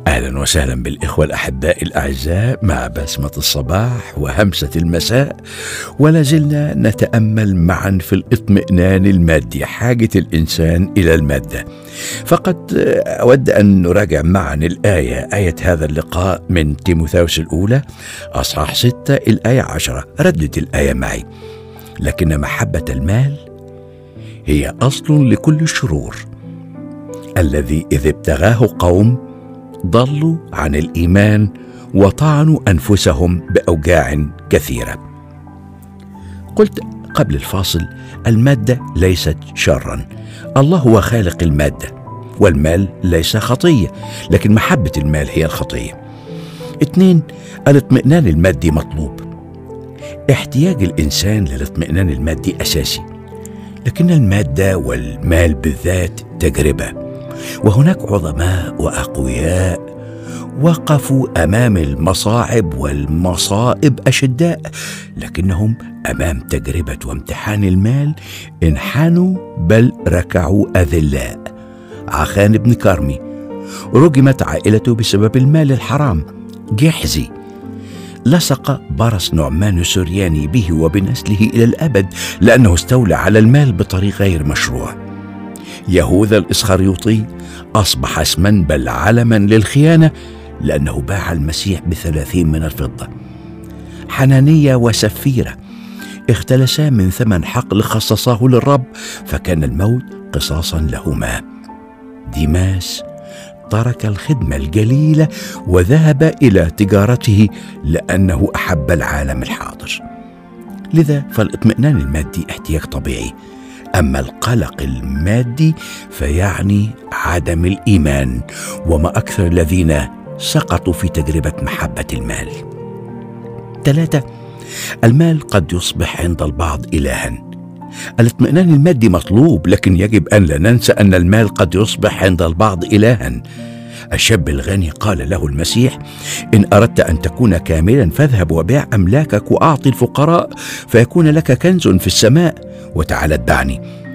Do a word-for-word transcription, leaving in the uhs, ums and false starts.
أهلا وسهلا بالإخوة الأحباء الأعزاء مع بسمة الصباح وهمسة المساء، ولا زلنا نتأمل معا في الاطمئنان المادي، حاجة الإنسان إلى المادة. فقد أود أن نراجع معا الآية آية هذا اللقاء من تيموثاوس الأولى أصحاح ستة الآية عشرة. ردد الآية معي: لكن محبة المال هي أصل لكل الشرور، الذي إذ ابتغاه قوم ضلوا عن الإيمان وطعنوا أنفسهم بأوجاع كثيرة. قلت قبل الفاصل: المادة ليست شرا، الله هو خالق المادة، والمال ليس خطية، لكن محبة المال هي الخطية. اثنين، الاطمئنان المادي مطلوب. احتياج الإنسان للاطمئنان المادي أساسي، لكن المادة والمال بالذات تجربة، وهناك عظماء وأقوياء وقفوا أمام المصاعب والمصائب أشداء، لكنهم أمام تجربة وامتحان المال انحنوا بل ركعوا أذلاء. عخان بن كرمي رجمت عائلته بسبب المال الحرام. جحزي لصق برص نعمان السرياني به وبنسله إلى الأبد لأنه استولى على المال بطريق غير مشروع. يهوذا الإسخريوطي أصبح اسما بل علما للخيانة لأنه باع المسيح بثلاثين من الفضة. حنانية وسفيرة اختلسا من ثمن حقل خصصاه للرب، فكان الموت قصاصا لهما. ديماس ترك الخدمة الجليلة وذهب إلى تجارته لأنه أحب العالم الحاضر. لذا فالاطمئنان المادي احتياج طبيعي، أما القلق المادي فيعني عدم الإيمان، وما أكثر الذين سقطوا في تجربة محبة المال. ثلاثة، المال قد يصبح عند البعض إلها. الاطمئنان المادي مطلوب، لكن يجب أن لا ننسى أن المال قد يصبح عند البعض إلها. الشاب الغني قال له المسيح: إن أردت أن تكون كاملا فاذهب وبيع أملاكك وأعطي الفقراء فيكون لك كنز في السماء وتعال اتبعني.